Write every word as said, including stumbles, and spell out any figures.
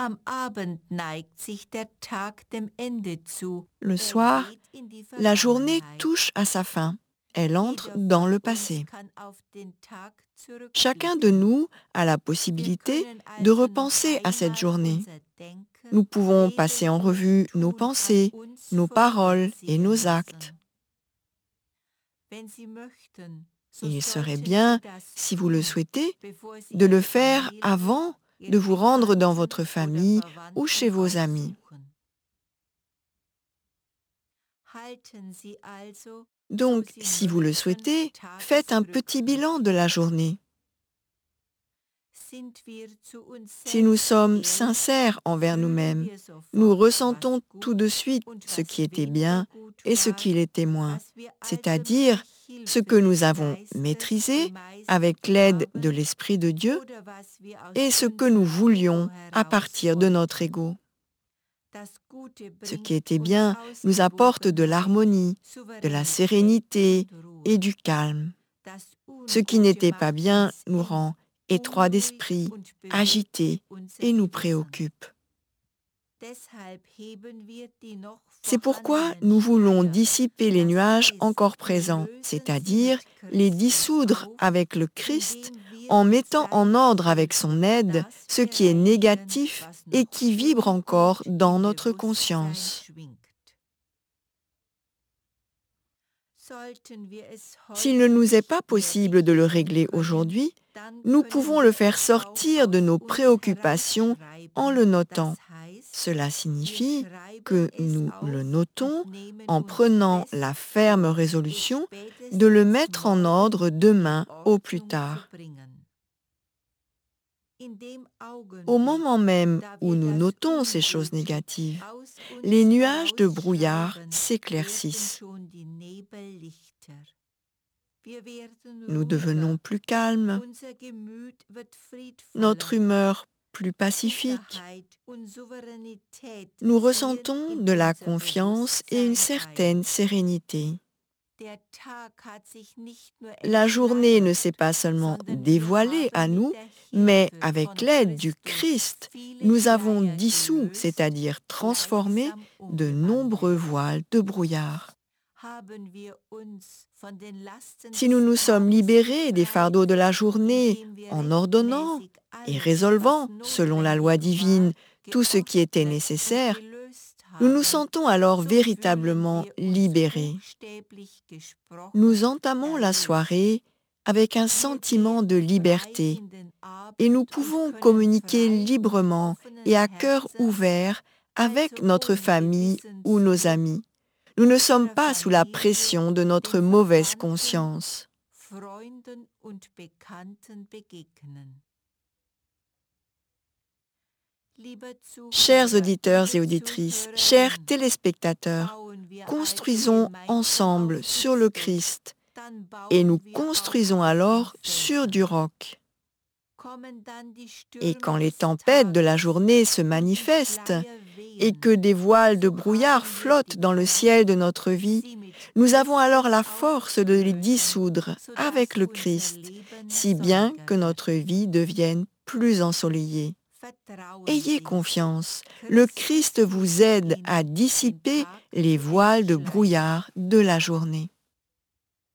Am Abend neigt sich der Tag dem Ende zu. Le Er soir, geht in die la journée Vergangenheit. touche à sa fin. Elle entre Jeder dans von le uns passé. kann auf den Tag Chacun de zurückblicken. nous a la Wir possibilité können de also noch repenser à cette einmal journée. unser Nous Denken, pouvons Reden passer en und revue nos Tun an pensées, uns nos paroles et vorüberziehen nos actes. lassen. Wenn Sie möchten, so Il serait sollten Sie bien, das si vous le tun, souhaitez, bevor Sie de le Ihre faire Familie, avant de Ihre vous rendre dans Bekannten votre oder famille ou Verwandten chez vos amis. aufsuchen. Halten Sie also, so Donc, Sie si vous le möchten, souhaitez, faites un petit bilan de la journée. Sind wir zu uns Si nous selbst sommes ehrlich, sincères envers fühlen nous-mêmes, wir sofort, nous was ressentons tout gut de suite und ce was qui était weniger bien gut et ce war, qui l'était moins, was wir c'est-à-dire allmählich ce Hilfe que nous des avons Geistes maîtrisé gemeistert avec l'aide de haben l'Esprit de Dieu oder was wir aus et ce que nous unserem voulions Ego à heraus partir de notre wollten. ego. Das Gute Ce bringt qui était uns bien nous apporte de Ausgewogenheit, l'harmonie, de la Souveränität sérénité und Ruhe. et du calme. Das Ce qui Ungute n'était pas macht bien uns nous eng, rend étroits unruhig d'esprit, und bewegt agités unser et nous Gewissen. préoccupe. Deshalb heben wir die noch C'est pourquoi vorhandenen nous voulons Schleier, dissiper les das nuages heißt, encore wir présents, lösen sie c'est-à-dire mit les Christus dissoudre auf, avec le Christ indem wir en mit mettant en seiner ordre avec Hilfe son aide das ce qui est bereinigen, négatif was et noch qui vibre ungut encore dans im notre Bewusstsein conscience. schwingt. Sollten wir es S'il heute ne nous est nicht pas mehr possible de le richten régler können, aujourd'hui, dann nous können pouvons le wir faire es auch sortir de aus nos uns préoccupations en herausschreiben. le notant. Das heißt, Cela wir signifie schreiben que es nous le auf notons und nehmen en uns prenant fest la ferme vor, es résolution de le spätestens mettre en morgen ordre in demain au plus Ordnung zu tard. bringen. In dem Au Augenblick, moment même da où wir nous das notons ces choses Ungute négatives, aus uns les nuages de brouillard herausschreiben, werden s'éclaircissent. schon die Nebel lichter. Wir werden Nous ruhiger, devenons plus calmes, unser Gemüt wird notre friedvoller, humeur plus pacifique. Sicherheit und Souveränität Nous ziehen ressentons in de la unser confiance et une Bewusstsein certaine ein. sérénité. Der Tag hat sich nicht nur La journée ne entkleidet, s'est pas seulement sondern wir dévoilée à haben mit nous, der mais Hilfe avec von l'aide du Christus Christ, viele nous avons Schleier dissous, gelöst, c'est-à-dire transformé, gleichsam de nombreux umgewandelt. voiles de brouillard. Haben wir uns von den Lasten Si nous des nous sommes Tages libérés des befreit, fardeaux de la journée indem wir en ordonnant rechtmäßig et alles, résolvant, was selon la notwendig loi war, divine, tout ce qui était geordnet und nécessaire, gelöst nous nous haben, sentons alors so fühlen véritablement wir uns libérés. buchstäblich gesprochen Nous entamons la erlöst. soirée avec un Wir sentiment gehen de frei liberté in den et nous Abend und pouvons können communiquer frei und librement offenen et à cœur Herzens, ouvert avec also notre famille ou nos ungewissenlos, amis. Nous ne sommes unserer pas sous la Familie, pression de notre den mauvaise Verwandten, conscience. Freunden und Bekannten begegnen. Lieber Chers Zuhörer, auditeurs et liebe auditrices, chers Zuhörerin, téléspectateurs, bauen wir also construisons gemeinsam ensemble auf sur le Christus, Christ dann et bauen nous wir auch construisons auf den alors sur du Felsen. roc. Kommen dann die Et Stürme quand les des tempêtes de la Tages journée se und die manifestent Schleier et wehen, que des voiles de so brouillard haben wir flottent die dans le Kraft, ciel de notre vie, sie mit nous avons alors la Christus force de les aufzulösen, dissoudre sodass avec le unser Christ, Leben si bien sonniger que wird. notre vie devienne plus ensoleillée. Vertrauen Ayez Sie. confiance, le Christus Christ hilft vous aide Ihnen, à den dissiper Tag les zu voiles de entschleiern. brouillard de la journée.